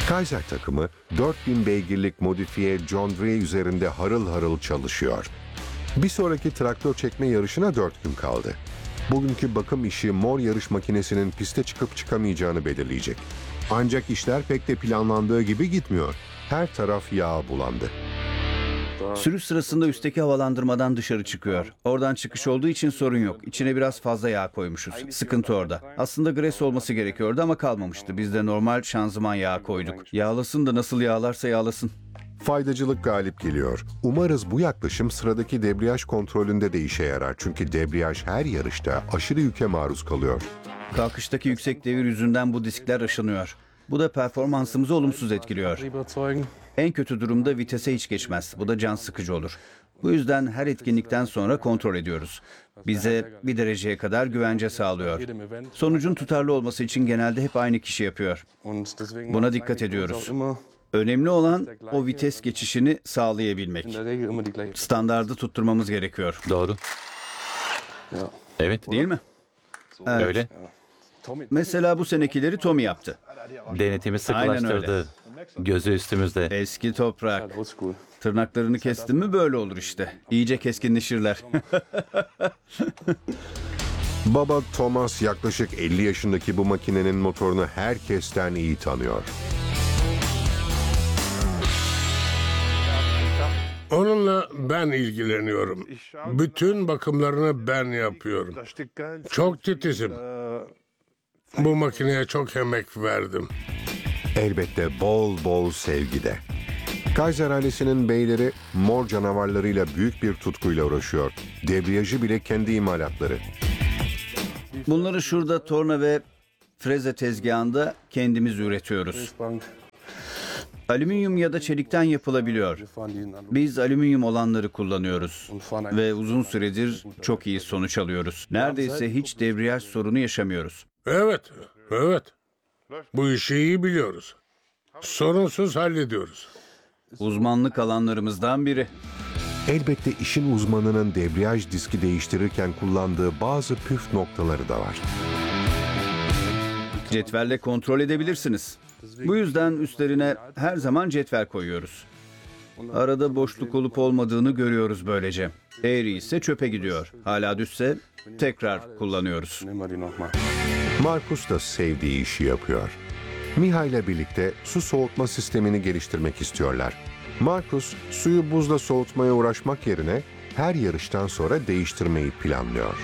Kaiser takımı 4000 beygirlik modifiye John Deere üzerinde harıl harıl çalışıyor. Bir sonraki traktör çekme yarışına 4 gün kaldı. Bugünkü bakım işi mor yarış makinesinin piste çıkıp çıkamayacağını belirleyecek. Ancak işler pek de planlandığı gibi gitmiyor. Her taraf yağ bulandı. Sürüş sırasında üstteki havalandırmadan dışarı çıkıyor. Oradan çıkış olduğu için sorun yok. İçine biraz fazla yağ koymuşuz. Sıkıntı orada. Aslında gres olması gerekiyordu ama kalmamıştı. Biz de normal şanzıman yağı koyduk. Yağlasın da nasıl yağlarsa yağlasın. Faydacılık galip geliyor. Umarız bu yaklaşım sıradaki debriyaj kontrolünde de işe yarar. Çünkü debriyaj her yarışta aşırı yüke maruz kalıyor. Kalkıştaki yüksek devir yüzünden bu diskler aşınıyor. Bu da performansımızı olumsuz etkiliyor. En kötü durumda vitese hiç geçmez. Bu da can sıkıcı olur. Bu yüzden her etkinlikten sonra kontrol ediyoruz. Bize bir dereceye kadar güvence sağlıyor. Sonucun tutarlı olması için genelde hep aynı kişi yapıyor. Buna dikkat ediyoruz. Önemli olan o vites geçişini sağlayabilmek. Standardı tutturmamız gerekiyor. Doğru. Evet, Değil mi? öyle. Mesela bu senekileri Tommy yaptı. Denetimi Aynen sıkılaştırdı. Gözü üstümüzde. Eski toprak. Tırnaklarını kestin mi böyle olur işte. İyice keskinleşirler. Baba Thomas yaklaşık 50 yaşındaki bu makinenin motorunu herkesten iyi tanıyor. Onunla ben ilgileniyorum. Bütün bakımlarını ben yapıyorum. Çok titizim. Bu makineye çok emek verdim. Elbette bol bol sevgide. Kaiser ailesinin beyleri mor canavarlarıyla büyük bir tutkuyla uğraşıyor. Debriyajı bile kendi imalatları. Bunları şurada torna ve freze tezgahında kendimiz üretiyoruz. Alüminyum ya da çelikten yapılabiliyor. Biz alüminyum olanları kullanıyoruz ve uzun süredir çok iyi sonuç alıyoruz. Neredeyse hiç debriyaj sorunu yaşamıyoruz. Evet. Bu işi iyi biliyoruz. Sorunsuz hallediyoruz. Uzmanlık alanlarımızdan biri. Elbette işin uzmanının debriyaj diski değiştirirken kullandığı bazı püf noktaları da var. Cetvelle kontrol edebilirsiniz. Bu yüzden üstlerine her zaman cetvel koyuyoruz. Arada boşluk olup olmadığını görüyoruz böylece. Eğri ise çöpe gidiyor. Hala düzse tekrar kullanıyoruz. Markus da sevdiği işi yapıyor. Miha ile birlikte su soğutma sistemini geliştirmek istiyorlar. Markus, suyu buzla soğutmaya uğraşmak yerine her yarıştan sonra değiştirmeyi planlıyor.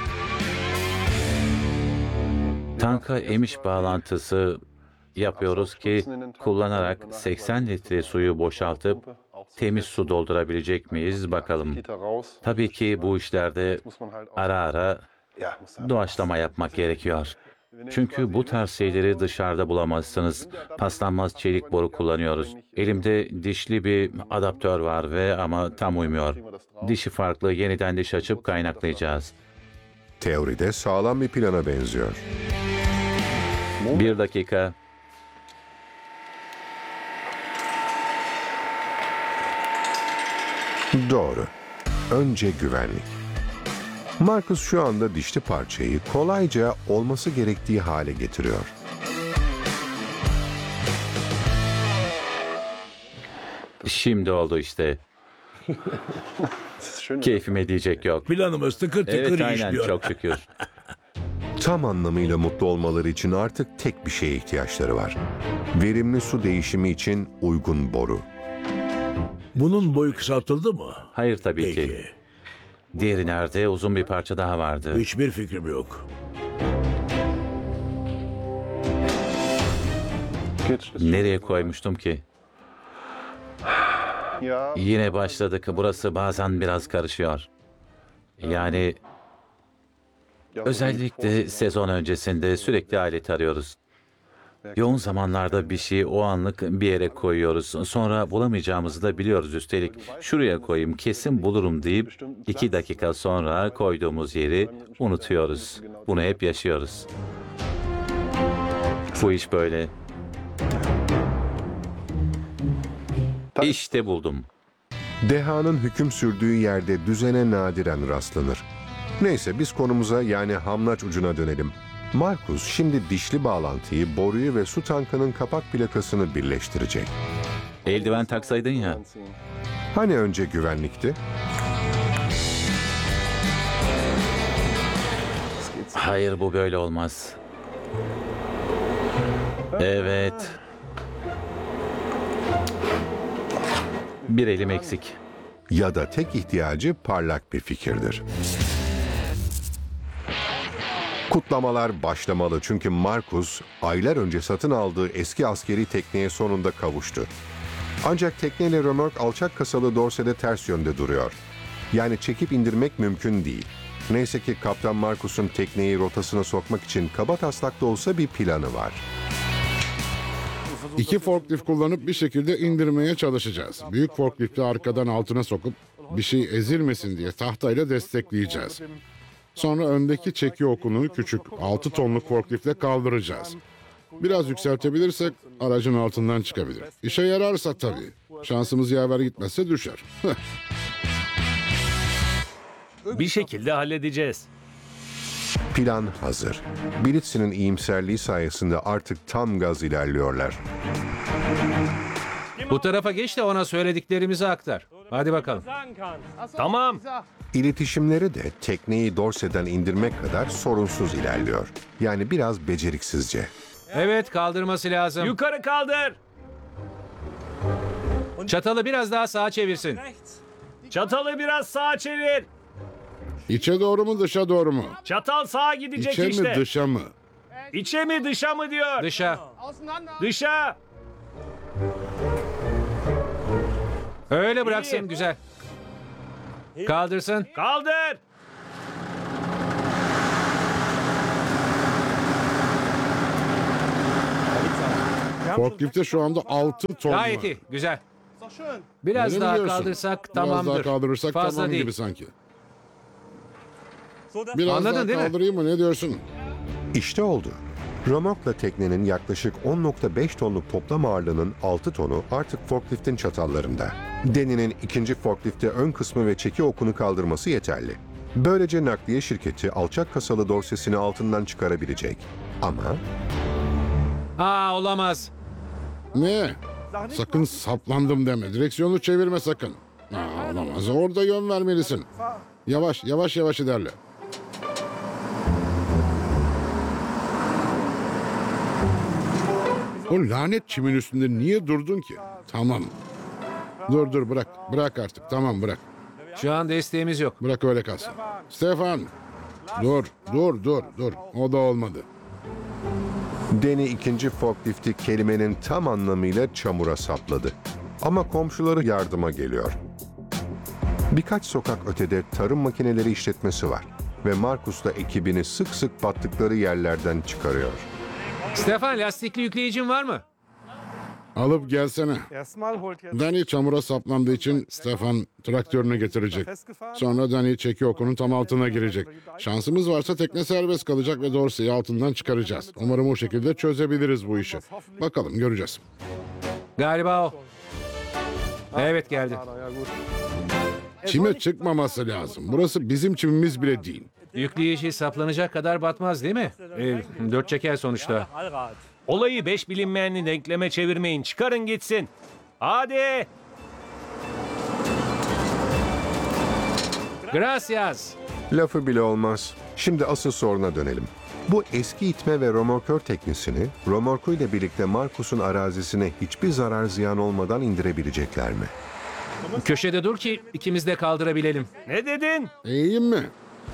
Tanka emiş bağlantısı yapıyoruz ki kullanarak 80 litre suyu boşaltıp temiz su doldurabilecek miyiz bakalım. Tabii ki bu işlerde ara ara doğaçlama yapmak gerekiyor. Çünkü bu tarz şeyleri dışarıda bulamazsınız. Paslanmaz çelik boru kullanıyoruz. Elimde dişli bir adaptör var ama tam uymuyor. Dişi farklı, yeniden diş açıp kaynaklayacağız. Teoride sağlam bir plana benziyor. 1 dakika. Doğru. Önce güvenlik. Markus şu anda dişli parçayı kolayca olması gerektiği hale getiriyor. Şimdi oldu işte. Keyfime diyecek yok. Planımız tıkır tıkır Evet, aynen, işliyor. çok şükür. Tam anlamıyla mutlu olmaları için artık tek bir şeye ihtiyaçları var. Verimli su değişimi için uygun boru. Bunun boyu kısaltıldı mı? Hayır tabii Peki. ki. Diğeri nerede? Uzun bir parça daha vardı. Hiçbir fikrim yok. Nereye koymuştum ki? Yine başladık. Burası bazen biraz karışıyor. Yani özellikle sezon öncesinde sürekli alet arıyoruz. Yoğun zamanlarda bir şeyi o anlık bir yere koyuyoruz. Sonra bulamayacağımızı da biliyoruz üstelik. Şuraya koyayım kesin bulurum deyip 2 dakika sonra koyduğumuz yeri unutuyoruz. Bunu hep yaşıyoruz. Bu iş böyle. İşte buldum. Dehanın hüküm sürdüğü yerde düzene nadiren rastlanır. Neyse biz konumuza yani hamlaç ucuna dönelim. Markus şimdi dişli bağlantıyı, boruyu ve su tankının kapak plakasını birleştirecek. Eldiven taksaydın ya. Hani önce güvenlikti? Hayır, bu böyle olmaz. Evet. Bir elim eksik. Ya da tek ihtiyacı parlak bir fikirdir. Kutlamalar başlamalı çünkü Markus aylar önce satın aldığı eski askeri tekneye sonunda kavuştu. Ancak tekneyle römork alçak kasalı dorsede ters yönde duruyor. Yani çekip indirmek mümkün değil. Neyse ki Kaptan Markus'un tekneyi rotasına sokmak için kabataslak da olsa bir planı var. 2 forklift kullanıp bir şekilde indirmeye çalışacağız. Büyük forklifti arkadan altına sokup bir şey ezilmesin diye tahtayla destekleyeceğiz. Sonra öndeki çeki okunu küçük 6 tonluk forkliftle kaldıracağız. Biraz yükseltebilirsek aracın altından çıkabilir. İşe yararsa tabii. Şansımız yaver gitmezse düşer. Bir şekilde halledeceğiz. Plan hazır. Blitz'in iyimserliği sayesinde artık tam gaz ilerliyorlar. Bu tarafa geç de ona söylediklerimizi aktar. Hadi bakalım. Tamam. İletişimleri de tekneyi dorseden indirmek kadar sorunsuz ilerliyor. Yani biraz beceriksizce. Evet, kaldırması lazım. Yukarı kaldır. Çatalı biraz daha sağa çevirsin. Çatalı biraz sağa çevir. İçe doğru mu dışa doğru mu? Çatal sağa gidecek İçe işte. mi dışa mı? İçe mi dışa mı diyor. Dışa. Dışa. Öyle bıraksın, İyi. güzel. Kaldırsın. Kaldır. Forklifte şu anda 6 ton Gayet var. iyi, güzel. Biraz Öyle mi daha diyorsun? kaldırsak Biraz tamamdır. daha kaldırırsak Fazla tamam değil. gibi sanki. Biraz Anladın daha değil mi? kaldırayım mı? Ne diyorsun? İşte oldu. Römorkla teknenin yaklaşık 10.5 tonluk toplam ağırlığının 6 tonu artık forkliftin çatallarında. Deni'nin ikinci forklifte ön kısmı ve çeki okunu kaldırması yeterli. Böylece nakliye şirketi alçak kasalı dorsesini altından çıkarabilecek. Ama Olamaz. Ne? Sakın saplandım deme. Direksiyonu çevirme sakın. Olamaz. Orada yön vermelisin. Yavaş, yavaş yavaş ilerle. O lanet çimin üstünde niye durdun ki? Tamam. Dur bırak. Bırak artık. Tamam bırak. Şu an desteğimiz yok. Bırak öyle kalsın. Stefan. Dur. O da olmadı. Deni ikinci forklifti kelimenin tam anlamıyla çamura sapladı. Ama komşuları yardıma geliyor. Birkaç sokak ötede tarım makineleri işletmesi var ve Markus da ekibini sık sık battıkları yerlerden çıkarıyor. Stefan, lastikli yükleyicin var mı? Alıp gelsene. Dani çamura saplandığı için Stefan traktörünü getirecek. Sonra Dani çeki okunun tam altına girecek. Şansımız varsa tekne serbest kalacak ve Dorsey'i altından çıkaracağız. Umarım o şekilde çözebiliriz bu işi. Bakalım göreceğiz. Galiba o. Evet, geldi. Çime çıkmaması lazım. Burası bizim çimimiz bile değil. Yükleyici saplanacak kadar batmaz değil mi? 4 çeker sonuçta. Olayı 5 bilinmeyenli denkleme çevirmeyin. Çıkarın gitsin. Hadi. Gracias. Lafı bile olmaz. Şimdi asıl soruna dönelim. Bu eski itme ve römorkör teknisini römorkuyla birlikte Markus'un arazisine hiçbir zarar ziyan olmadan indirebilecekler mi? Köşede dur ki ikimiz de kaldırabilelim. Ne dedin? İyiyim mi?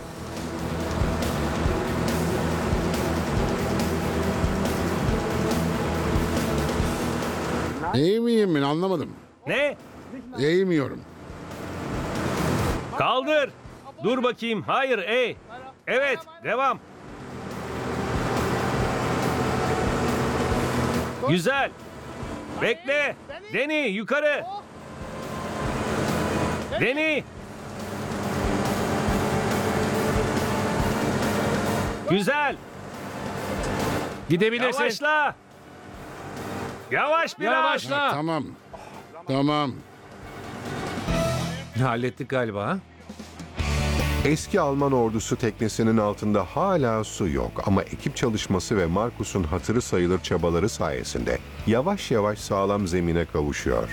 İyi miyim mi? Anlamadım. Ne? Eğmiyorum. Kaldır. Dur bakayım. Hayır, Evet, devam. Güzel. Bekle. Deni, yukarı. Deni. Güzel. Gidebilirsin. Yavaşla. Yavaş biraz. Yavaşla. Tamam. Hallettik galiba ha? Eski Alman ordusu teknesinin altında hala su yok ama ekip çalışması ve Markus'un hatırı sayılır çabaları sayesinde yavaş yavaş sağlam zemine kavuşuyor.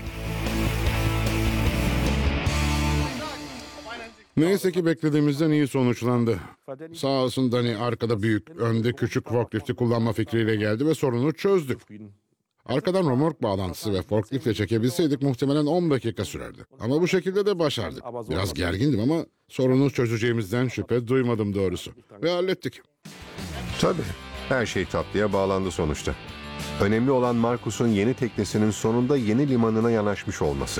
Neyse ki beklediğimizden iyi sonuçlandı. Sağ olsun Dani arkada büyük, önde küçük forklifti kullanma fikriyle geldi ve sorunu çözdük. Arkadan römork bağlantısı ve forkliftle çekebilseydik muhtemelen 10 dakika sürerdi. Ama bu şekilde de başardık. Biraz gergindim ama sorunu çözeceğimizden şüphe duymadım doğrusu. Ve hallettik. Tabii, her şey tatlıya bağlandı sonuçta. Önemli olan Markus'un yeni teknesinin sonunda yeni limanına yanaşmış olması.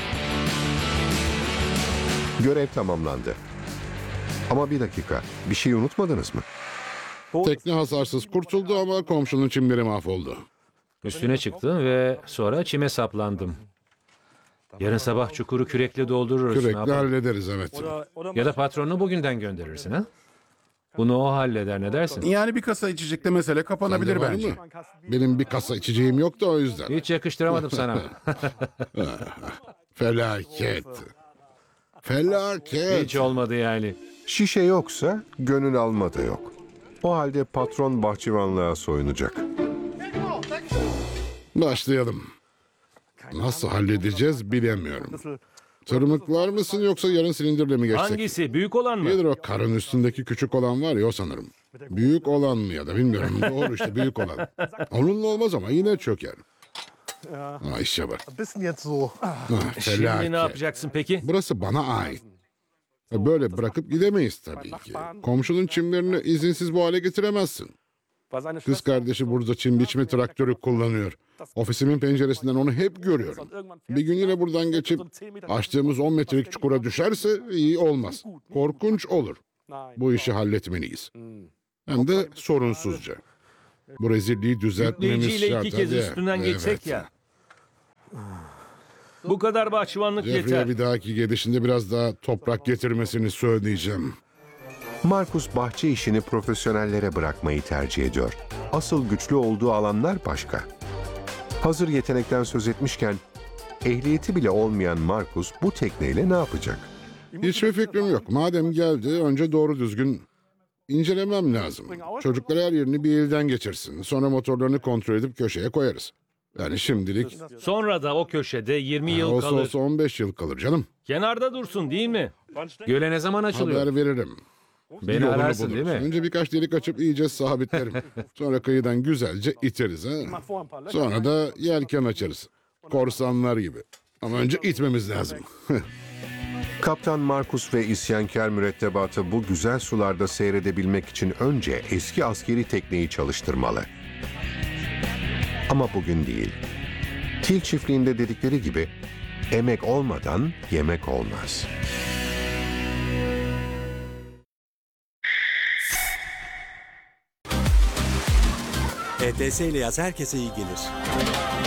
Görev tamamlandı. Ama bir dakika, bir şey unutmadınız mı? Tekne hasarsız kurtuldu ama komşunun çimleri mahvoldu. Üstüne çıktım ve sonra çime saplandım. Yarın sabah çukuru kürekle doldururuz. Ne Kürekle yapalım? hallederiz evet. Ya da patronunu bugünden gönderirsin ha? Bunu o halleder, ne dersin? Yani bir kasa içecekle mesele kapanabilir Sende var bence. mı? Benim bir kasa içeceğim yok da o yüzden. Hiç yakıştıramadım sana. Felaket. Felaket. Hiç olmadı yani. Şişe yoksa gönül alma da yok. O halde patron bahçıvanlığa soyunacak. Başlayalım. Nasıl halledeceğiz bilemiyorum. Tırmıklar mısın yoksa yarın silindirle mi geçsek? Hangisi? Büyük olan mı? Nedir o karın üstündeki küçük olan var ya o sanırım. Büyük olan mı ya da bilmiyorum. Doğru işte büyük olan. Onunla olmaz ama yine çöker. Ha işe bak. Şimdi ne Felaket. yapacaksın peki? Burası bana ait. Böyle bırakıp gidemeyiz tabii ki. Komşunun çimlerini izinsiz bu hale getiremezsin. Kız kardeşi burada çim biçme traktörü kullanıyor. Ofisimin penceresinden onu hep görüyorum. Bir gün yine buradan geçip açtığımız 10 metrelik çukura düşerse iyi olmaz. Korkunç olur. Bu işi halletmeliyiz. Hem de sorunsuzca. Bu rezilliği düzeltmemiz Yükleyiciyle şart. iki kez Hadi. üstünden geçsek Evet. ya. Bu kadar bahçıvanlık Jeffrey'e yeter. bir dahaki gelişinde biraz daha toprak getirmesini söyleyeceğim. Markus bahçe işini profesyonellere bırakmayı tercih ediyor. Asıl güçlü olduğu alanlar başka. Hazır yetenekten söz etmişken, ehliyeti bile olmayan Markus bu tekneyle ne yapacak? Hiçbir fikrim yok. Madem geldi önce doğru düzgün incelemem lazım. Çocuklar her yerini bir elden geçirsin. Sonra motorlarını kontrol edip köşeye koyarız. Yani şimdilik Sonra da o köşede 20 yıl olsa kalır. olsa 15 yıl kalır canım. Kenarda dursun değil mi? Göle ne zaman açılıyor? Haber veririm. Beni Yolunu ararsın buluruz. değil mi? Önce birkaç delik açıp iyice sabitlerim. Sonra kıyıdan güzelce iteriz. Ha? Sonra da yelken açarız. Korsanlar gibi. Ama önce itmemiz lazım. Kaptan Markus ve isyankar mürettebatı bu güzel sularda seyredebilmek için önce eski askeri tekneyi çalıştırmalı. Ama bugün değil. Til çiftliğinde dedikleri gibi, emek olmadan yemek olmaz. ETS ile yaz herkese iyi gelir.